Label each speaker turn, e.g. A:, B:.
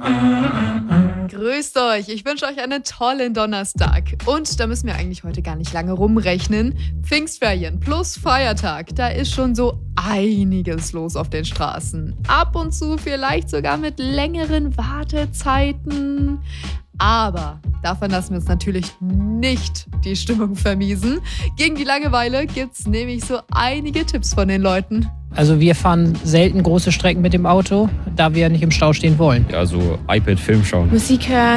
A: Grüßt euch, ich wünsche euch einen tollen Donnerstag. Und da müssen wir eigentlich heute gar nicht lange rumrechnen. Pfingstferien plus Feiertag, da ist schon so einiges los auf den Straßen. Ab und zu vielleicht sogar mit längeren Wartezeiten. Aber davon lassen wir uns natürlich nicht die Stimmung vermiesen. Gegen die Langeweile gibt's nämlich so einige Tipps von den Leuten.
B: Also wir fahren selten große Strecken mit dem Auto, da wir nicht im Stau stehen wollen.
C: Ja, so iPad-Film schauen.
D: Musik hören.